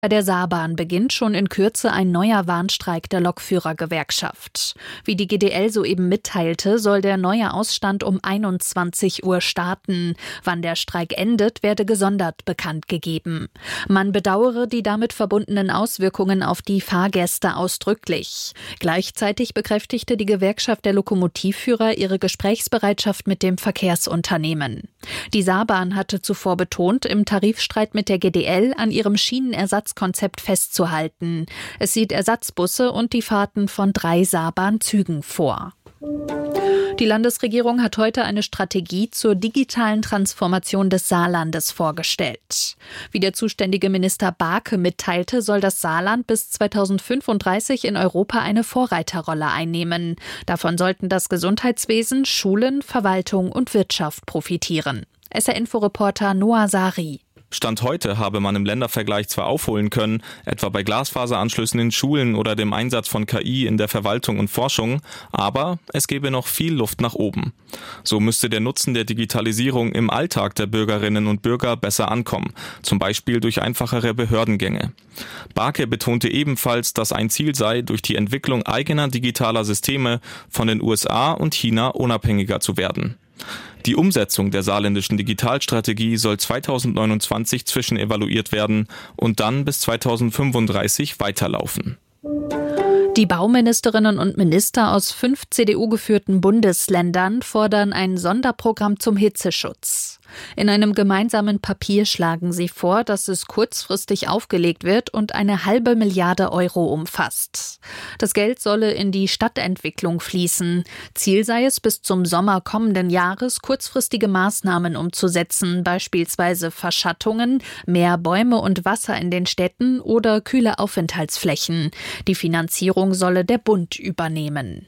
Bei der Saarbahn beginnt schon in Kürze ein neuer Warnstreik der Lokführergewerkschaft. Wie die GDL soeben mitteilte, soll der neue Ausstand um 21 Uhr starten. Wann der Streik endet, werde gesondert bekannt gegeben. Man bedauere die damit verbundenen Auswirkungen auf die Fahrgäste ausdrücklich. Gleichzeitig bekräftigte die Gewerkschaft der Lokomotivführer ihre Gesprächsbereitschaft mit dem Verkehrsunternehmen. Die Saarbahn hatte zuvor betont, im Tarifstreit mit der GDL an ihrem Schienenersatzkonzept festzuhalten. Es sieht Ersatzbusse und die Fahrten von 3 Saarbahn-Zügen vor. Die Landesregierung hat heute eine Strategie zur digitalen Transformation des Saarlandes vorgestellt. Wie der zuständige Minister Barke mitteilte, soll das Saarland bis 2035 in Europa eine Vorreiterrolle einnehmen. Davon sollten das Gesundheitswesen, Schulen, Verwaltung und Wirtschaft profitieren. SR-Info-Reporter Noah Sari. Stand heute habe man im Ländervergleich zwar aufholen können, etwa bei Glasfaseranschlüssen in Schulen oder dem Einsatz von KI in der Verwaltung und Forschung, aber es gäbe noch viel Luft nach oben. So müsste der Nutzen der Digitalisierung im Alltag der Bürgerinnen und Bürger besser ankommen, zum Beispiel durch einfachere Behördengänge. Barke betonte ebenfalls, dass ein Ziel sei, durch die Entwicklung eigener digitaler Systeme von den USA und China unabhängiger zu werden. Die Umsetzung der saarländischen Digitalstrategie soll 2029 zwischenevaluiert werden und dann bis 2035 weiterlaufen. Die Bauministerinnen und Minister aus 5 CDU-geführten Bundesländern fordern ein Sonderprogramm zum Hitzeschutz. In einem gemeinsamen Papier schlagen sie vor, dass es kurzfristig aufgelegt wird und eine €0,5 Milliarden umfasst. Das Geld solle in die Stadtentwicklung fließen. Ziel sei es, bis zum Sommer kommenden Jahres kurzfristige Maßnahmen umzusetzen, beispielsweise Verschattungen, mehr Bäume und Wasser in den Städten oder kühle Aufenthaltsflächen. Die Finanzierung solle der Bund übernehmen.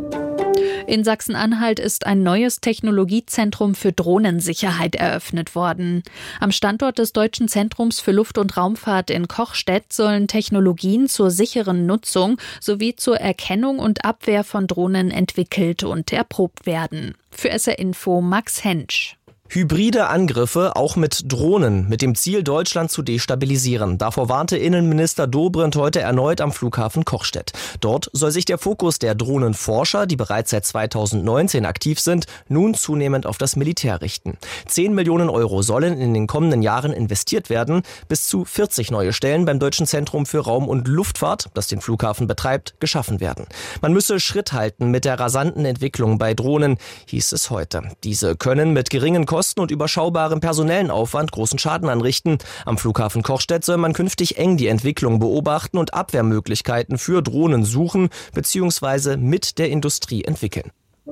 In Sachsen-Anhalt ist ein neues Technologiezentrum für Drohnensicherheit eröffnet worden. Am Standort des Deutschen Zentrums für Luft- und Raumfahrt in Kochstedt sollen Technologien zur sicheren Nutzung sowie zur Erkennung und Abwehr von Drohnen entwickelt und erprobt werden. Für SR Info Max Hensch. Hybride Angriffe, auch mit Drohnen, mit dem Ziel, Deutschland zu destabilisieren. Davor warnte Innenminister Dobrindt heute erneut am Flughafen Kochstedt. Dort soll sich der Fokus der Drohnenforscher, die bereits seit 2019 aktiv sind, nun zunehmend auf das Militär richten. 10 Millionen € sollen in den kommenden Jahren investiert werden. Bis zu 40 neue Stellen beim Deutschen Zentrum für Raum- und Luftfahrt, das den Flughafen betreibt, geschaffen werden. Man müsse Schritt halten mit der rasanten Entwicklung bei Drohnen, hieß es heute. Diese können mit geringen Kosten und überschaubarem personellen Aufwand großen Schaden anrichten. Am Flughafen Kochstedt soll man künftig eng die Entwicklung beobachten und Abwehrmöglichkeiten für Drohnen suchen bzw. mit der Industrie entwickeln.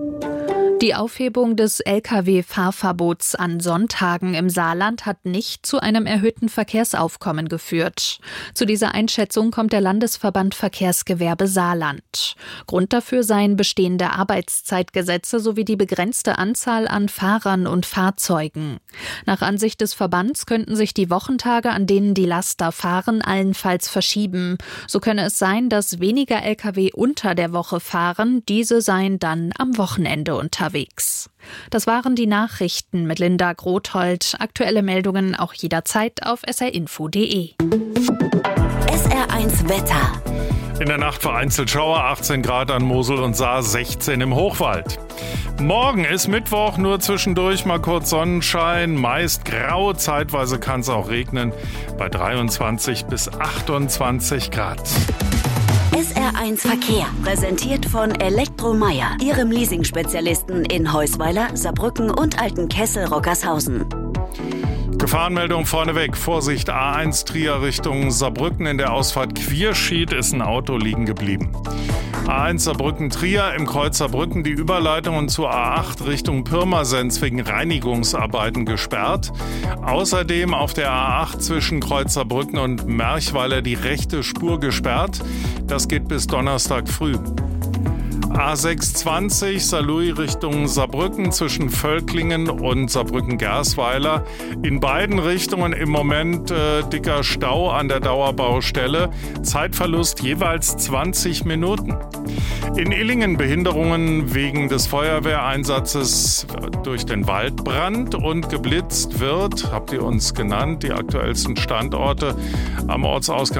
Die Aufhebung des Lkw-Fahrverbots an Sonntagen im Saarland hat nicht zu einem erhöhten Verkehrsaufkommen geführt. Zu dieser Einschätzung kommt der Landesverband Verkehrsgewerbe Saarland. Grund dafür seien bestehende Arbeitszeitgesetze sowie die begrenzte Anzahl an Fahrern und Fahrzeugen. Nach Ansicht des Verbands könnten sich die Wochentage, an denen die Laster fahren, allenfalls verschieben. So könne es sein, dass weniger Lkw unter der Woche fahren, diese seien dann am Wochenende unterwegs. Das waren die Nachrichten mit Linda Grothold. Aktuelle Meldungen auch jederzeit auf srinfo.de. SR1 Wetter. In der Nacht vereinzelt Schauer, 18 Grad an Mosel und Saar, 16 im Hochwald. Morgen ist Mittwoch, nur zwischendurch mal kurz Sonnenschein, meist grau, zeitweise kann es auch regnen, bei 23 bis 28 Grad. SR1 Verkehr, präsentiert von Elektromeier, Ihrem Leasing-Spezialisten in Heusweiler, Saarbrücken und Altenkessel-Rockershausen. Gefahrenmeldung vorneweg. Vorsicht, A1 Trier Richtung Saarbrücken. In der Ausfahrt Quierschied ist ein Auto liegen geblieben. A1 Saarbrücken-Trier im Kreuz Saarbrücken die Überleitungen zur A8 Richtung Pirmasens wegen Reinigungsarbeiten gesperrt. Außerdem auf der A8 zwischen Kreuz Saarbrücken und Merchweiler die rechte Spur gesperrt. Das geht bis Donnerstag früh. A620 Saarlouis Richtung Saarbrücken zwischen Völklingen und Saarbrücken-Gersweiler. In beiden Richtungen im Moment dicker Stau an der Dauerbaustelle. Zeitverlust jeweils 20 Minuten. In Illingen Behinderungen wegen des Feuerwehreinsatzes durch den Waldbrand und geblitzt wird, habt ihr uns genannt, die aktuellsten Standorte am Ortsausgang